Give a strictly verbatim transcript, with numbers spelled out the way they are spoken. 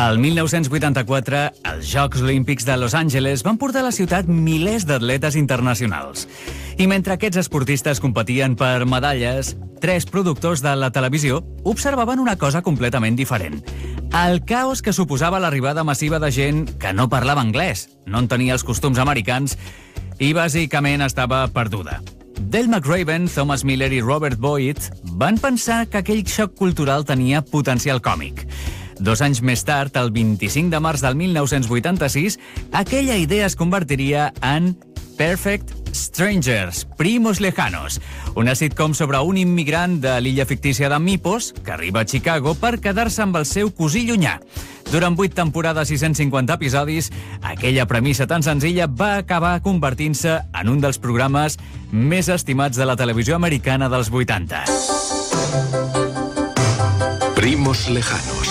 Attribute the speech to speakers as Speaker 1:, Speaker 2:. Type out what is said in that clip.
Speaker 1: El mil nou-cents vuitanta-quatre, els Jocs Olímpics de Los Angeles van portar a la ciutat milers d'atletes internacionals. I mentre aquests esportistes competien per medalles, tres productors de la televisió observaven una cosa completament diferent. El caos que suposava l'arribada massiva de gent que no parlava anglès, no entenia els costums americans i bàsicament estava perduda. Dale McRaven, Thomas Miller i Robert Boyd van pensar que aquell xoc cultural tenia potencial còmic. Dos anys més tard, el vint-i-cinc de març del mil nou-cents vuitanta-sis, aquella idea es convertiria en Perfect Strangers, Primos Lejanos, una sitcom sobre un immigrant de l'illa fictícia de Mipos que arriba a Chicago per quedar-se amb el seu cosí llunyà. Durant vuit temporades i cent cinquanta episodis, aquella premissa tan senzilla va acabar convertint-se en un dels programes més estimats de la televisió americana dels vuitanta.
Speaker 2: Primos Lejanos.